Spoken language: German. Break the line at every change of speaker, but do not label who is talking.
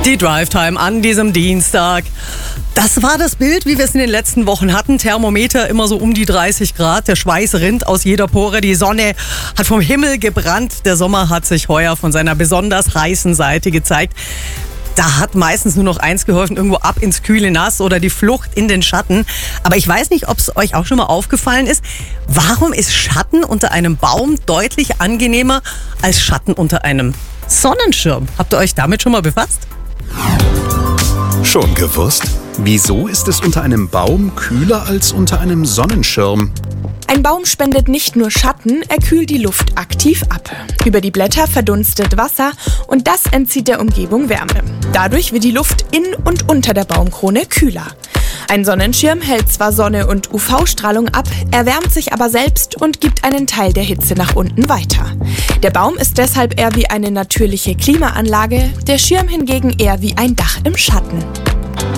Die Drive-Time an diesem Dienstag. Das war das Bild, wie wir es in den letzten Wochen hatten. Thermometer immer so um die 30 Grad. Der Schweiß rinnt aus jeder Pore. Die Sonne hat vom Himmel gebrannt. Der Sommer hat sich heuer von seiner besonders heißen Seite gezeigt. Da hat meistens nur noch eins geholfen, irgendwo ab ins kühle Nass oder die Flucht in den Schatten. Aber ich weiß nicht, ob es euch auch schon mal aufgefallen ist. Warum ist Schatten unter einem Baum deutlich angenehmer als Schatten unter einem Sonnenschirm? Habt ihr euch damit schon mal befasst?
Schon gewusst? Wieso ist es unter einem Baum kühler als unter einem Sonnenschirm?
Ein Baum spendet nicht nur Schatten, er kühlt die Luft aktiv ab. Über die Blätter verdunstet Wasser und das entzieht der Umgebung Wärme. Dadurch wird die Luft in und unter der Baumkrone kühler. Ein Sonnenschirm hält zwar Sonne und UV-Strahlung ab, erwärmt sich aber selbst und gibt einen Teil der Hitze nach unten weiter. Der Baum ist deshalb eher wie eine natürliche Klimaanlage, der Schirm hingegen eher wie ein Dach im Schatten.